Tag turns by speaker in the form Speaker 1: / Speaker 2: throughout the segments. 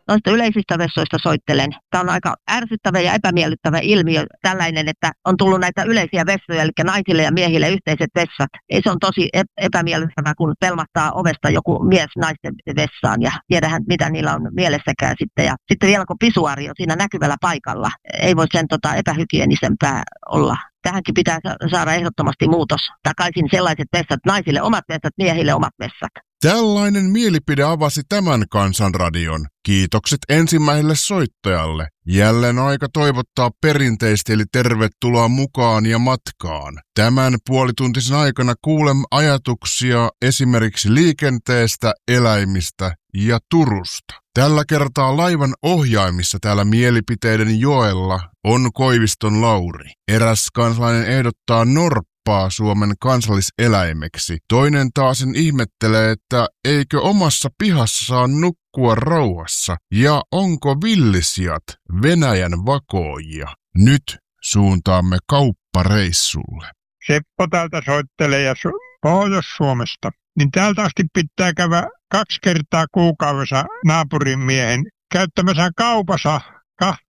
Speaker 1: noista yleisistä vessoista soittelen. Tämä on aika ärsyttävä ja epämiellyttävä ilmiö tällainen, että on tullut näitä yleisiä vessoja, eli naisille ja miehille yhteiset vessat. Ei, se on tosi epämiellyttävää, kun pelmahtaa ovesta joku mies naisten vessaan ja tiedähän, mitä niillä on mielessäkään sitten. Ja sitten vielä kun pisuaari on siinä näkyvällä paikalla, ei voi sen epähygienisempää olla. Tähänkin pitää saada ehdottomasti muutos. Takaisin sellaiset vessat, naisille omat vessat, miehille omat vessat.
Speaker 2: Tällainen mielipide avasi tämän Kansanradion. Kiitokset ensimmäiselle soittajalle. Jälleen aika toivottaa perinteisesti, eli tervetuloa mukaan ja matkaan. Tämän puolituntisen aikana kuulemme ajatuksia esimerkiksi liikenteestä, eläimistä ja Turusta. Tällä kertaa laivan ohjaimissa täällä mielipiteiden joella on Koiviston Lauri. Eräs kansalainen ehdottaa norppaa Suomen kansalliseläimeksi. Toinen taasen ihmettelee, että eikö omassa pihassa saa nukkua rauhassa ja onko villisijat Venäjän vakoojia. Nyt suuntaamme kauppareissulle.
Speaker 3: Seppo täältä soittelee ja Pohjois-Suomesta. Niin täältä asti pitää käydä 2 kertaa kuukaudessa naapurin miehen käyttämässä kaupassa 2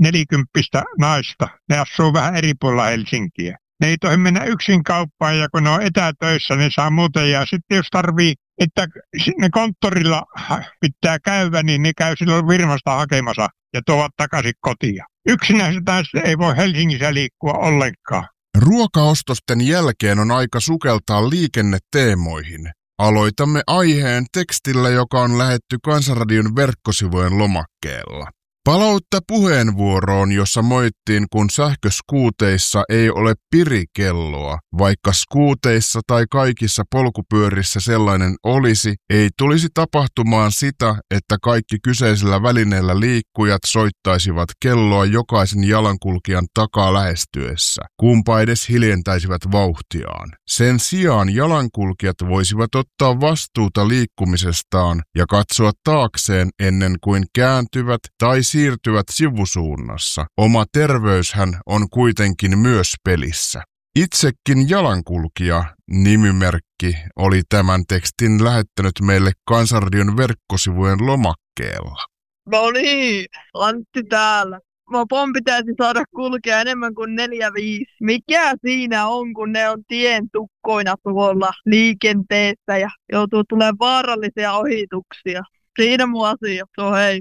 Speaker 3: 40 naista. Ne asuu vähän eri puolilla Helsinkiä. Ne ei tohi mennä yksin kauppaan ja kun ne on etätöissä, ne saa muuten. Ja sitten jos tarvii, että ne konttorilla pitää käydä, niin ne käy silloin firmasta hakemassa ja tuovat takaisin kotia. Yksinänsä ei voi Helsingissä liikkua ollenkaan.
Speaker 2: Ruokaostosten jälkeen on aika sukeltaa liikenneteemoihin. Aloitamme aiheen tekstillä, joka on lähetty Kansanradion verkkosivujen lomakkeella. Palautta puheenvuoroon, jossa moittiin, kun sähköskuuteissa ei ole pirikelloa. Vaikka skuuteissa tai kaikissa polkupyörissä sellainen olisi, ei tulisi tapahtumaan sitä, että kaikki kyseisellä välineellä liikkujat soittaisivat kelloa jokaisen jalankulkijan takaa lähestyessä, kumpa edes hiljentäisivät vauhtiaan. Sen sijaan jalankulkijat voisivat ottaa vastuuta liikkumisestaan ja katsoa taakseen ennen kuin kääntyvät tai siirtyvät sivusuunnassa. Oma terveyshän on kuitenkin myös pelissä. Itsekin jalankulkija, nimimerkki, oli tämän tekstin lähettänyt meille Kansanradion verkkosivujen lomakkeella.
Speaker 4: No niin, Antti täällä. Mopon pitäisi saada kulkea enemmän kuin 4-5. Mikä siinä on, kun ne on tien tukkoina tuolla liikenteessä ja joutuu tulemaan vaarallisia ohituksia? Siinä mun asia, so hei.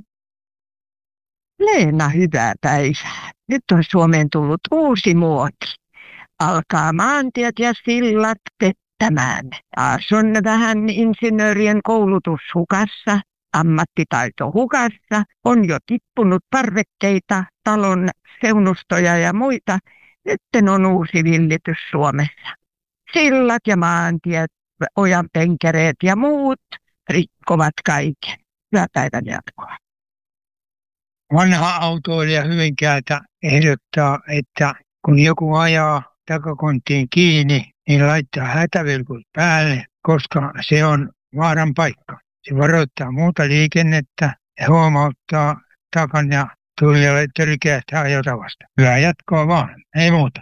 Speaker 1: Leena, hyvää päivää. Nyt on Suomeen tullut uusi muoti. Alkaa maantiet ja sillat pettämään. Taas on vähän insinöörien koulutus hukassa, ammattitaito hukassa. On jo tippunut parvekkeita, talon seunustoja ja muita. Nyt on uusi villitys Suomessa. Sillat ja maantiet, ojanpenkereet ja muut rikkovat kaiken. Hyvää päivän jatkoa.
Speaker 5: Vanha autoilija Hyvinkäältä ehdottaa, että kun joku ajaa takakonttiin kiinni, niin laittaa hätävilkut päälle, koska se on vaaran paikka. Se varoittaa muuta liikennettä ja huomauttaa takan ja tulijalle törkeästä ajotavasta. Hyvää jatkoa vaan, ei muuta.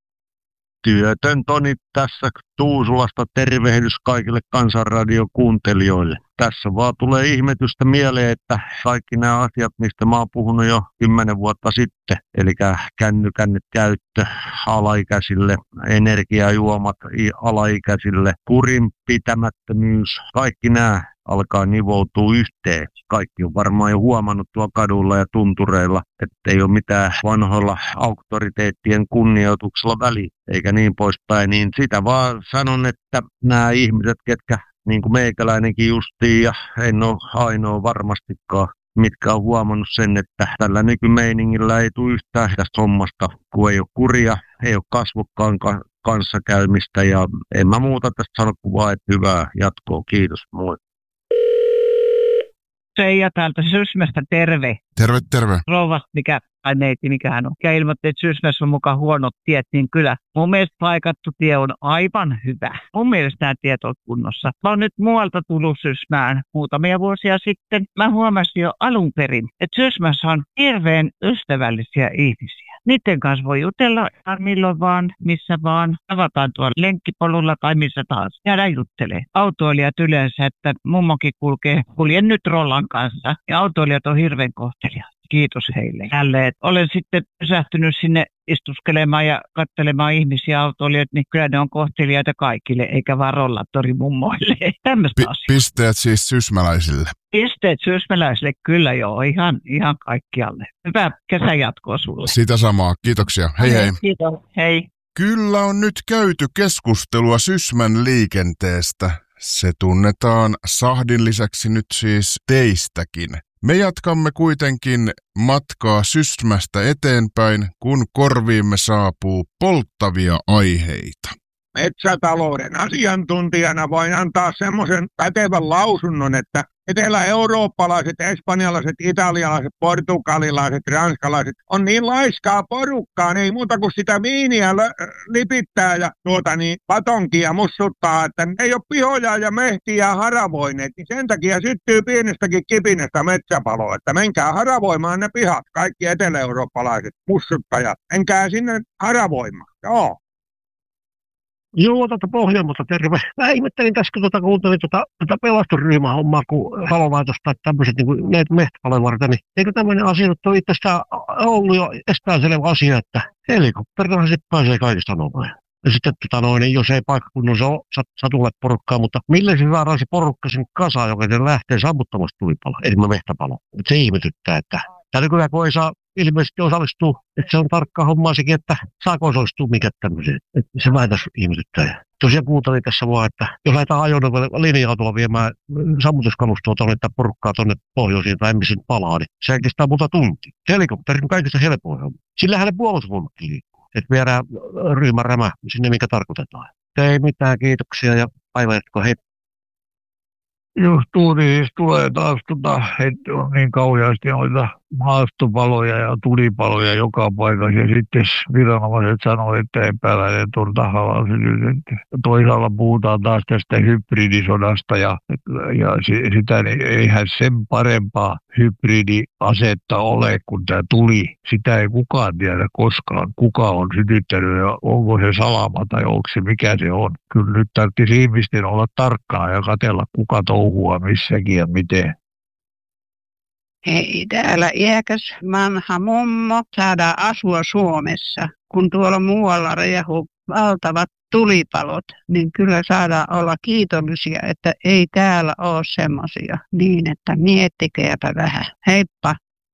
Speaker 6: Työtön Toni tässä Tuusulasta, tervehdys kaikille Kansanradion kuuntelijoille. Tässä vaan tulee ihmetystä mieleen, että kaikki nämä asiat, mistä mä oon puhunut jo 10 vuotta sitten, eli kännykän käyttö alaikäisille, energiajuomat alaikäisille, kurinpitämättömyys, kaikki nämä alkaa nivoutua yhteen. Kaikki on varmaan jo huomannut tuolla kadulla ja tuntureilla, että ei ole mitään vanhoilla auktoriteettien kunnioituksella väliä, eikä niin poispäin. Niin sitä vaan sanon, että nämä ihmiset, ketkä niin kuin meikäläinenkin justiin, ja en ole ainoa varmastikaan, mitkä on huomannut sen, että tällä nykymeiningillä ei tule yhtään tästä hommasta, kun ei ole kuria, ei ole kasvokkaan kanssakäymistä, ja en mä muuta tästä sano kuin vaan, että hyvää jatkoa. Kiitos, moi.
Speaker 7: Seija täältä Sysmästä, terve.
Speaker 2: Terve, terve.
Speaker 7: Rouva, tai neiti, mikä hän on. Ja ilmoitti, että Sysmässä on mukaan huonot tiet, niin kyllä mun mielestä paikattu tie on aivan hyvä. Mun mielestä nämä tiet on kunnossa. Mä oon nyt muualta tullut Sysmään muutamia vuosia sitten. Mä huomasin jo alun perin, että Sysmässä on hirveän ystävällisiä ihmisiä. Niiden kanssa voi jutella milloin vaan, missä vaan. Tavataan tuolla lenkkipolulla tai missä tahansa. Jäädään juttelee. Autoilijat yleensä, että mummokin kuljen nyt Rollan kanssa. Ja autoilijat on hirveän kohteliaat. Kiitos heille. Jälleen. Olen sitten pysähtynyt sinne istuskelemaan ja katselemaan ihmisiä autoilijoita, niin kyllä ne on kohteliaita kaikille, eikä vaan rollaattorimummoille. Tämmöistä asiaa.
Speaker 2: Pisteet siis sysmäläisille.
Speaker 7: Pisteet sysmäläisille, kyllä joo, ihan kaikkialle. Hyvää kesän jatkoa sulle.
Speaker 2: Sitä samaa, kiitoksia. Hei hei.
Speaker 7: Kiitos, hei.
Speaker 2: Kyllä on nyt käyty keskustelua Sysmän liikenteestä. Se tunnetaan Sahdin lisäksi nyt siis teistäkin. Me jatkamme kuitenkin matkaa Sysmästä eteenpäin, kun korviimme saapuu polttavia aiheita.
Speaker 3: Metsätalouden asiantuntijana voin antaa semmoisen pätevän lausunnon, että etelä-eurooppalaiset, espanjalaiset, italialaiset, portugalilaiset, ranskalaiset on niin laiskaa porukkaa, ei muuta kuin sitä viiniä lipittää ja patonkia mussuttaa, että ei ole pihoja ja mehtiä haravoineet, niin sen takia syttyy pienestäkin kipinestä metsäpaloa, että menkää haravoimaan ne pihat, kaikki etelä-eurooppalaiset mussuttajat, menkää sinne haravoimaan, joo.
Speaker 8: Joo, Pohjanmaalta terve. Mä ihmettelin tässä, kun kuuntelin tätä pelastusryhmähommaa, kun palolaitos tai tämmöiset niin näitä mehtäpaloja varten, niin eikö tämmöinen asia nyt ole itsestään ollut jo epäselvä asia, että helikopterilla sitten pääsee kaikista nopein. Ja sitten niin jos ei paikkakunnassa ole satulle porukkaa, mutta millä se saadaan se porukka sen kasaan, joka lähtee sammuttamasta tulipaloa, eli mehtäpaloa. Se ihmetyttää, että nykyään kun ei saa ilmeisesti osallistua, että se on tarkkaa hommaa sekin, että saako osallistua mikä tämmöiseen. Että se vähän tässä ihmetyttää. Tosiaan kuuntelin tässä vaan, että jos lähdetään ajoneuvolle linja-autolla viemään sammutuskalustoa tuonne, että porukkaa tuonne pohjoisiin tai missä palaa, niin se kestää muuta tuntia. Helikopteri on kaikista helpoin. Sillähän ne puolustusvoimatkin liikkuu. Että viedään ryhmärämä sinne, minkä tarkoitetaan. Ei mitään, kiitoksia ja päivänjatkoa. Hei.
Speaker 9: Just siis tulee taas, että on niin kauheasti noita maastopaloja ja tulipaloja joka paikassa. Ja sitten viranomaiset sanoo, että epäiläinen on tahalla sytytetty. Toisaalla puhutaan taas tästä hybridisodasta ja sitä eihän sen parempaa hybridiasetta ole, kun tämä tuli. Sitä ei kukaan tiedä koskaan, kuka on sytyttänyt ja onko se salama tai onko se mikä se on. Kyllä nyt tarvitsisi ihmisten olla tarkkaa ja katsella, kuka touhua missäkin ja miten.
Speaker 10: Hei, täällä iäkäs vanha mummo saadaan asua Suomessa. Kun tuolla muualla riehuu valtavat tulipalot, niin kyllä saadaan olla kiitollisia, että ei täällä ole semmoisia. Niin, että miettikääpä vähän. Heippa!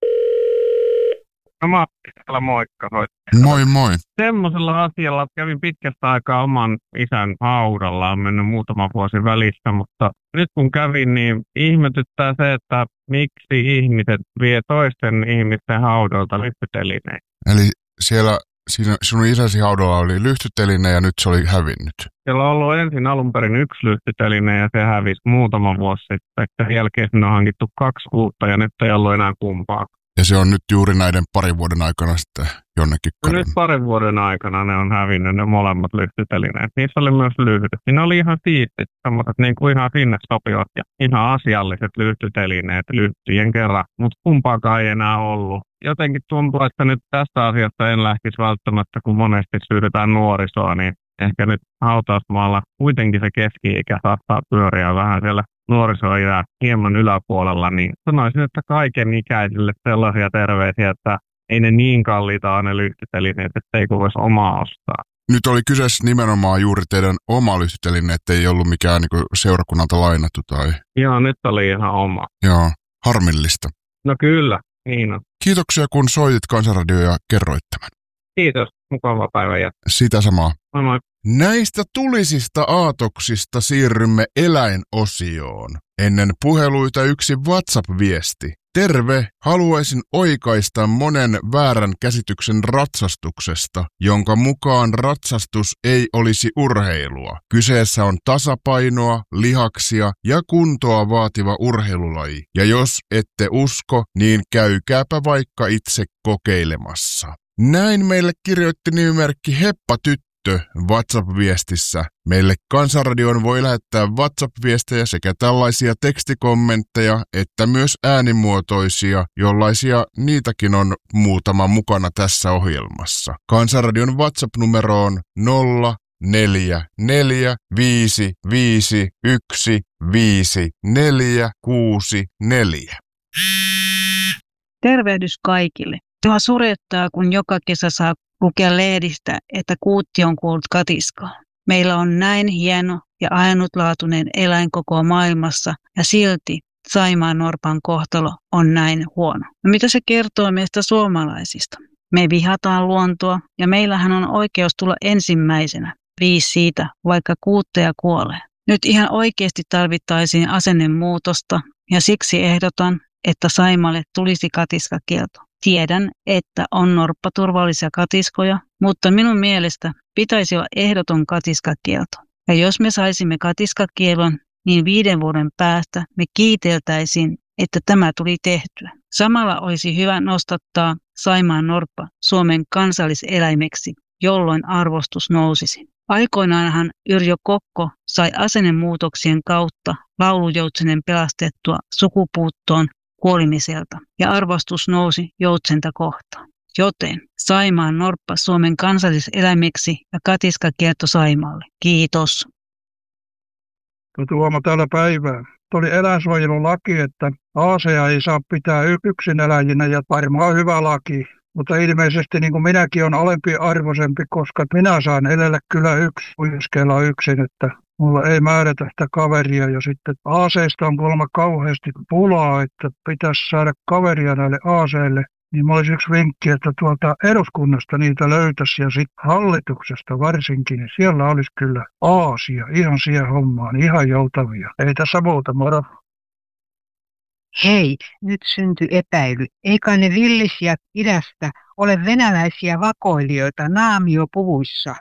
Speaker 11: No Matti, moikka.
Speaker 2: Moi moi.
Speaker 11: Semmoisella asialla kävin pitkästä aikaa oman isän haudalla, on mennyt muutama vuosi välissä, mutta nyt kun kävin, niin ihmetyttää se, että miksi ihmiset vie toisten ihmisten haudolta lyhtytelineitä.
Speaker 2: Eli siinä sinun isäsi haudalla oli lyhtyteline ja nyt se oli hävinnyt.
Speaker 11: Siellä on ollut ensin alun perin 1 lyhtyteline ja se hävisi muutama vuosi sitten. Sen jälkeen sinne on hankittu 2 uutta ja nyt ei ollut enää kumpaa.
Speaker 2: Ja se on nyt juuri näiden parin vuoden aikana sitten jonnekin kadonnut.
Speaker 11: Nyt parin vuoden aikana ne on hävinnyt ne molemmat lyhtytelineet. Niissä oli myös lyhdyt. Siinä oli ihan siistit, semmoiset niin kuin ihan sinne sopivat ja ihan asialliset lyhtytelineet lyhtyjen kerran. Mutta kumpaakaan ei enää ollut. Jotenkin tuntuu, että nyt tästä asiasta en lähtisi välttämättä, kun monesti syydetään nuorisoa, niin ehkä nyt hautausmaalla kuitenkin se keski-ikä saattaa pyöriä vähän siellä nuoriso jää hieman yläpuolella, niin sanoisin, että kaiken ikäisille sellaisia terveisiä, että ei ne niin kalliita ole ne lyhtytelineet, että ei voisi omaa ostaa.
Speaker 2: Nyt oli kyseessä nimenomaan juuri teidän oma lyhtyteline, että ei ollut mikään niin seurakunnalta lainattu tai...
Speaker 11: Joo, nyt oli ihan oma.
Speaker 2: Joo, harmillista.
Speaker 11: No kyllä, niin on.
Speaker 2: Kiitoksia kun soitit Kansanradioon ja kerroit tämän.
Speaker 11: Kiitos, mukavaa päivää jatkoa.
Speaker 2: Sitä samaa.
Speaker 11: Moi moi.
Speaker 2: Näistä tulisista aatoksista siirrymme eläinosioon. Ennen puheluita yksi WhatsApp-viesti. Terve! Haluaisin oikaista monen väärän käsityksen ratsastuksesta, jonka mukaan ratsastus ei olisi urheilua. Kyseessä on tasapainoa, lihaksia ja kuntoa vaativa urheilulaji. Ja jos ette usko, niin käykääpä vaikka itse kokeilemassa. Näin meille kirjoitti nimimerkki Heppa Tyttö WhatsApp-viestissä. Meille Kansanradioon voi lähettää WhatsApp-viestejä sekä tällaisia tekstikommentteja että myös äänimuotoisia, jollaisia niitäkin on muutama mukana tässä ohjelmassa. Kansanradion WhatsApp-numero on 0445515464.
Speaker 12: Tervehdys kaikille. Minua surettaa, kun joka kesä saa lukea lehdistä, että kuutti on kuollut katiskaan. Meillä on näin hieno ja ainutlaatuinen eläin koko maailmassa ja silti saimaannorpan kohtalo on näin huono. No mitä se kertoo meistä suomalaisista? Me vihataan luontoa ja meillähän on oikeus tulla ensimmäisenä. Viis siitä, vaikka kuutteja kuolee. Nyt ihan oikeasti tarvittaisiin asennemuutosta ja siksi ehdotan, että Saimalle tulisi katiskakielto. Tiedän, että on norppaturvallisia katiskoja, mutta minun mielestä pitäisi olla ehdoton katiskakielto. Ja jos me saisimme katiskakielon, niin 5 vuoden päästä me kiiteltäisiin, että tämä tuli tehtyä. Samalla olisi hyvä nostattaa Saimaan norppa Suomen kansalliseläimeksi, jolloin arvostus nousisi. Aikoinaanhan Yrjö Kokko sai asennemuutoksien kautta laulujoutsenen pelastettua sukupuuttoon kuolimiselta ja arvostus nousi joutsenta kohtaan. Joten Saimaan norppa Suomen kansalliseläimeksi ja katiskakielto Saimaalle. Kiitos.
Speaker 13: Tuomo täällä päivää. Tuli eläinsuojelulaki, että aaseja ei saa pitää yksin eläjinä ja varmaan hyvä laki. Mutta ilmeisesti niin kuin minäkin on alempiarvoisempi, koska minä saan elellä kyllä uiskella yksin, että mulla ei määrätä sitä kaveria. Ja sitten aaseista on kuulemma kauheasti pulaa, että pitäisi saada kaveria näille aaseille. Niin mulla olisi yksi vinkki, että tuolta eduskunnasta niitä löytäisi ja sitten hallituksesta varsinkin, niin siellä olisi kyllä aasia ihan siihen hommaan, ihan joutavia. Ei tässä muuta, moro.
Speaker 5: Hei, nyt syntyi epäily. Eikä ne villisiä idästä ole venäläisiä vakoilijoita naamiopuvuissa?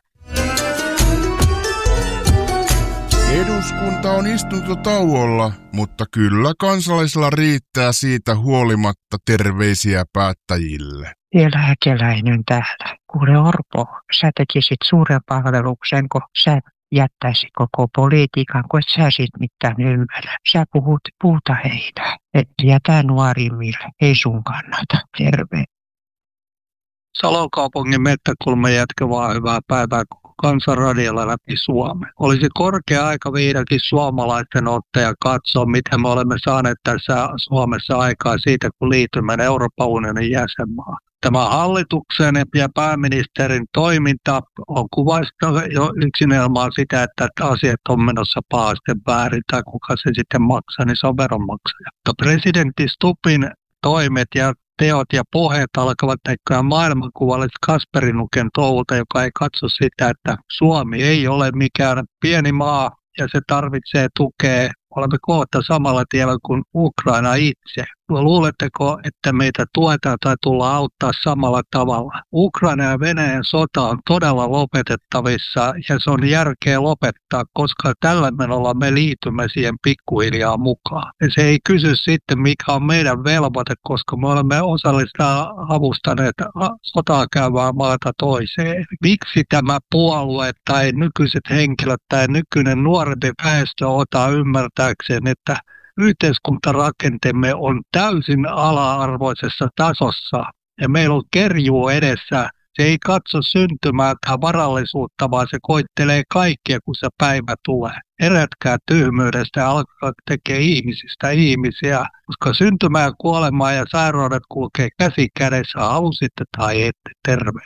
Speaker 2: Eduskunta on istuntotauolla, mutta kyllä kansalaisilla riittää siitä huolimatta terveisiä päättäjille.
Speaker 5: Eläkeläinen täällä. Kuule Orpo, sä tekisit suuren palveluksen, kun sä jättäisit koko politiikan, kun et sä sit mitään ymmärrä. Sä puhut puuta heinää, et jätä nuorimmille, ei sun kannata. Terve.
Speaker 14: Salon kaupungin Mettäkulman jätkä vaan hyvää päivää Kansanradiolla läpi Suomen. Olisi korkea aika vihdoinkin suomalaisten ottaa ja katsoa, miten me olemme saaneet tässä Suomessa aikaa siitä, kun liitymme Euroopan unionin jäsenmaan. Tämä hallituksen ja pääministerin toiminta on kuvasta jo yksinelmaan sitä, että asiat on menossa pahasti väärin, tai kuka se sitten maksaa, niin se on veronmaksaja. Mutta presidentti Stubbin toimet ja teot ja puheet alkavat näkyä maailmankuvalliset Kasperinuken touhulta, joka ei katso sitä, että Suomi ei ole mikään pieni maa ja se tarvitsee tukea. Olemme kohta samalla tiellä kuin Ukraina itse. Luuletteko, että meitä tuetaan tai tullaan auttaa samalla tavalla? Ukraina ja Venäjän sota on todella lopetettavissa ja se on järkeä lopettaa, koska tällä menolla me liitymme siihen pikkuhiljaa mukaan. Ja se ei kysy sitten, mikä on meidän velvoite, koska me olemme osallista avustaneet sotaa käyvää maata toiseen. Miksi tämä puolue tai nykyiset henkilöt tai nykyinen nuorempi väestö ottaa ymmärtääkseen, että yhteiskuntarakenteemme on täysin ala-arvoisessa tasossa ja meillä on kerjuu edessä. Se ei katso syntymää tai varallisuutta, vaan se koittelee kaikkia, kun se päivä tulee. Herätkää tyhmyydestä ja alkaa tekemään ihmisistä ihmisiä, koska syntymää, kuolemaa ja sairaudet kulkee käsi kädessä, halusitte tai ette. Terve.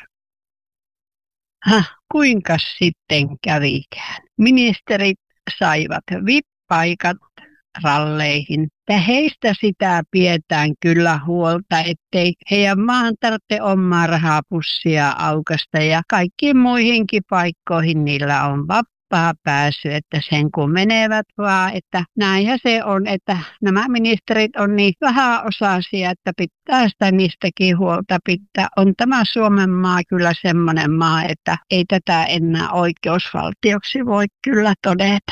Speaker 10: Kuinka sitten kävikään? Ministerit saivat VIP-paikat ralleihin. Ja heistä sitä pidetään kyllä huolta, ettei heidän maahan tarvitse omaa rahapussia aukasta ja kaikkiin muihinkin paikkoihin niillä on kauppaa päässyt, että sen kun menevät vaan, että näinhän se on, että nämä ministerit on niin vähäosaisia, että pitää sitä niistäkin huolta pitää. On tämä Suomen maa kyllä semmoinen maa, että ei tätä enää oikeusvaltioksi voi kyllä todeta.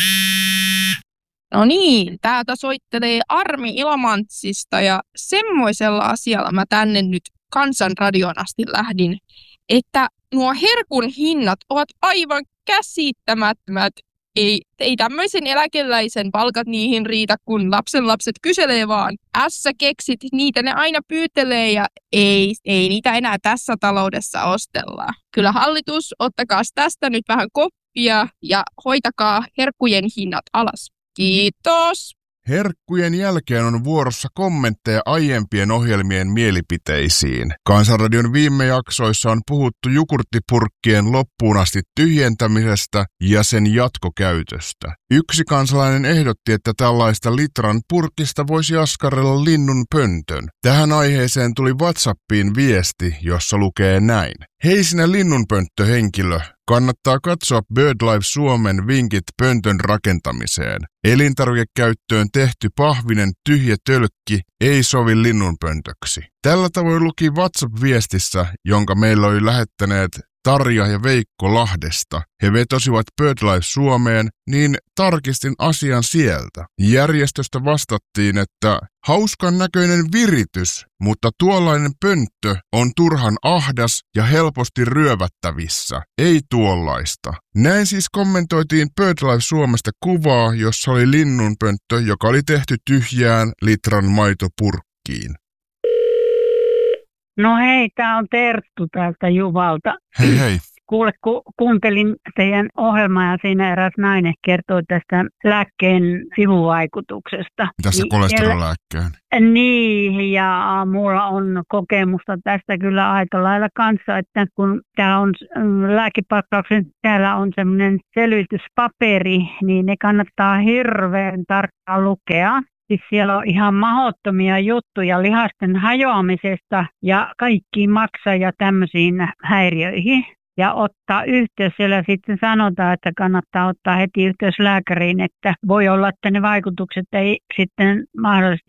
Speaker 15: No niin, täältä soittelee Armi Ilomantsista ja semmoisella asialla mä tänne nyt Kansanradion asti lähdin, että nuo herkun hinnat ovat aivan käsittämättömät. Ei tämmöisen eläkeläisen palkat niihin riitä, kun lapsenlapset kyselee vaan. Keksit, niitä ne aina pyytelee ja ei niitä enää tässä taloudessa ostellaan. Kyllä hallitus, ottakaa tästä nyt vähän koppia ja hoitakaa herkkujen hinnat alas. Kiitos.
Speaker 2: Herkkujen jälkeen on vuorossa kommentteja aiempien ohjelmien mielipiteisiin. Kansanradion viime jaksoissa on puhuttu jogurttipurkkien loppuun asti tyhjentämisestä ja sen jatkokäytöstä. Yksi kansalainen ehdotti, että tällaista litran purkista voisi askarrella linnun pöntön. Tähän aiheeseen tuli WhatsAppiin viesti, jossa lukee näin. Hei sinä linnunpönttöhenkilö, kannattaa katsoa BirdLife Suomen vinkit pöntön rakentamiseen. Elintarvikekäyttöön tehty pahvinen tyhjä tölkki ei sovi linnunpöntöksi. Tällä tavoin luki WhatsApp-viestissä, jonka meillä oli lähettäneet Tarja ja Veikko Lahdesta. He vetosivat BirdLife Suomeen, niin tarkistin asian sieltä. Järjestöstä vastattiin, että hauskan näköinen viritys, mutta tuollainen pönttö on turhan ahdas ja helposti ryövättävissä. Ei tuollaista. Näin siis kommentoitiin BirdLife Suomesta kuvaa, jossa oli linnunpönttö, joka oli tehty tyhjään litran maitopurkkiin.
Speaker 16: No hei, tää on Terttu täältä Juvalta.
Speaker 2: Hei hei.
Speaker 16: Kuule, kuuntelin teidän ohjelmaa ja siinä eräs nainen kertoi tästä lääkkeen sivuvaikutuksesta.
Speaker 2: Mitäs se kolesterolääkkeen?
Speaker 16: Niin, ja mulla on kokemusta tästä kyllä aika lailla kanssa, että kun tää on lääkepakkauksen, täällä on semmoinen selvityspaperi, niin ne kannattaa hirveän tarkkaan lukea. Siis siellä on ihan mahdottomia juttuja lihasten hajoamisesta ja kaikkiin maksa ja tämmöisiin häiriöihin. Ja ottaa yhteys, siellä sitten sanotaan, että kannattaa ottaa heti yhteys lääkäriin, että voi olla, että ne vaikutukset ei sitten mahdollisesti